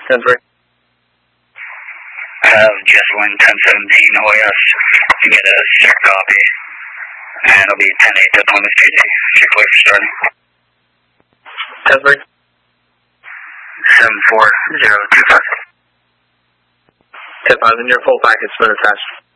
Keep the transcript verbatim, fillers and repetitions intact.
ten three. Uh, just one ten seventeen O S. You get a sick copy. And it'll be ten eight to Plymouth T Z. Check wait for starting. ten three. seven four zero two five. ten five, and your full packet's been attached.